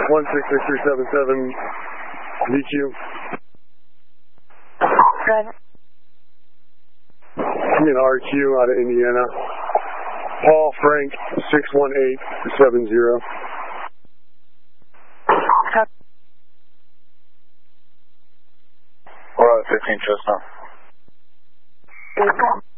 166377, VQ. Driver. I'm in RQ out of Indiana. Paul Frank 61870. We're on 15 just now.